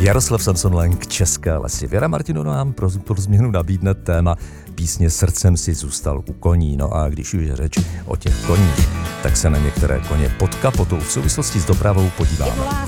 Jaroslav Samson-Lang, České lesy. Věra Martinová nám pro změnu nabídne téma písně Srdcem si zůstal u koní. No a když už je řeč o těch koních, tak se na některé koně pod kapotou v souvislosti s dopravou podíváme.